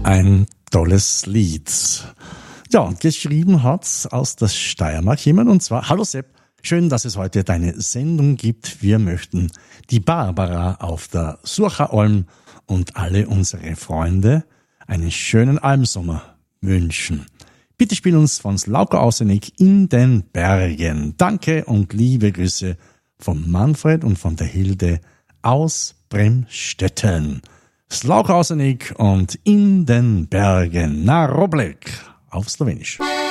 Ein tolles Lied. Ja, geschrieben hat's aus der Steiermark jemand, und zwar: Hallo Sepp, schön, dass es heute deine Sendung gibt. Wir möchten die Barbara auf der Surcheralm und alle unsere Freunde einen schönen Almsommer wünschen. Bitte spiel uns von Slauka Ausenig in den Bergen. Danke und liebe Grüße vom Manfred und von der Hilde aus Bremstetten. Slauka Ausenig und in den Bergen. Na Roblek auf Slowenisch.